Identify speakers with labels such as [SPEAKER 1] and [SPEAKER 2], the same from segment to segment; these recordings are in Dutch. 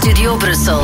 [SPEAKER 1] Studio Brussel.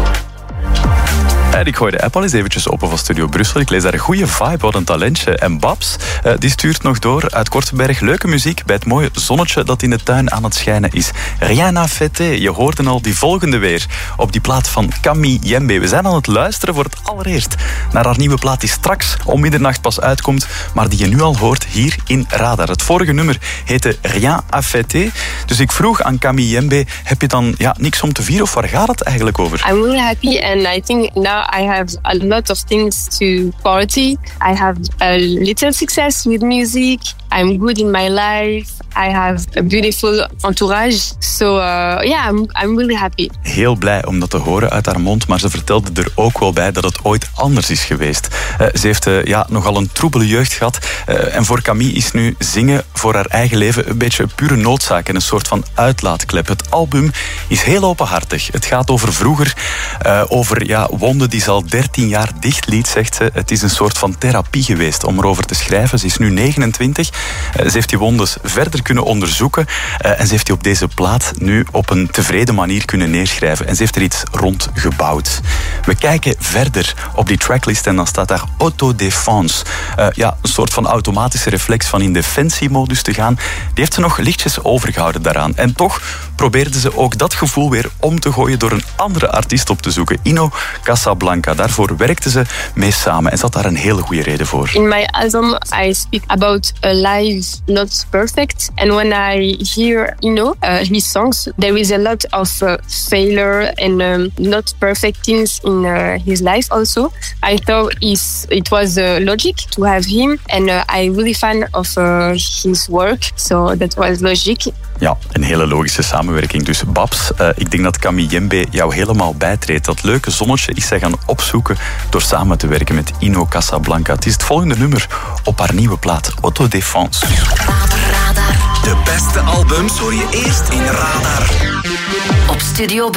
[SPEAKER 2] En ik gooi de app al eens eventjes open van Studio Brussel. Ik lees daar een goede vibe, wat een talentje. En Babs, die stuurt nog door uit Kortenberg. Leuke muziek bij het mooie zonnetje dat in de tuin aan het schijnen is. Rien à fêter. Je hoorde al die volgende weer op die plaat van Camille Yembe. We zijn aan het luisteren voor het allereerst naar haar nieuwe plaat die straks om middernacht pas uitkomt, maar die je nu al hoort hier in Radar. Het vorige nummer heette Rien à fêter. Dus ik vroeg aan Camille Yembe, heb je dan niks om te vieren of waar gaat het eigenlijk over?
[SPEAKER 3] I'm really happy and I think now I have a lot of things to party. I have a little success with music. I'm good in my life. I have a beautiful entourage. So I'm really happy.
[SPEAKER 2] Heel blij om dat te horen uit haar mond, maar ze vertelde er ook wel bij dat het ooit anders is geweest. Ze heeft nogal een troebele jeugd gehad. En voor Camille is nu zingen voor haar eigen leven een beetje een pure noodzaak en een soort van uitlaatklep. Het album is heel openhartig. Het gaat over vroeger, over wonden die ze al 13 jaar dicht liet, zegt ze. Het is een soort van therapie geweest om erover te schrijven. Ze is nu 29. Ze heeft die wondes verder kunnen onderzoeken en ze heeft die op deze plaat nu op een tevreden manier kunnen neerschrijven. En ze heeft er iets rond gebouwd. We kijken verder op die tracklist en dan staat daar autodefense. Een soort van automatische reflex van in defensiemodus te gaan. Die heeft ze nog lichtjes overgehouden daaraan. En toch probeerde ze ook dat gevoel weer om te gooien door een andere artiest op te zoeken. Ino Casablanca. Daarvoor werkte ze mee samen en ze had daar een hele goede reden voor.
[SPEAKER 3] In my album I speak about a life not perfect. And when I hear Ino, his songs, there is a lot of failure and not perfect things in his life also. I thought it was logic to have him and I'm really fan of his work. So that was logic.
[SPEAKER 2] Ja, een hele logische samenwerking. Dus Babs, ik denk dat Camille Yembe jou helemaal bijtreedt. Dat leuke zonnetje is zij gaan opzoeken door samen te werken met Ino Casablanca. Het is het volgende nummer op haar nieuwe plaat, Autodefense.
[SPEAKER 1] Radar.
[SPEAKER 4] De beste albums hoor je eerst in Radar.
[SPEAKER 1] Op Studio